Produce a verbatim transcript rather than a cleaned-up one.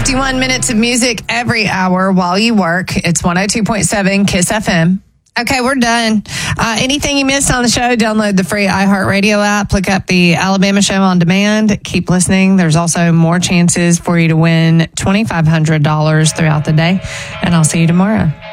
fifty-one minutes of music every hour while you work. It's one oh two point seven KISS F M. Okay, we're done. Uh, anything you missed on the show, download the free iHeartRadio app. Look up the Alabama Show on demand. Keep listening. There's also more chances for you to win twenty-five hundred dollars throughout the day. And I'll see you tomorrow.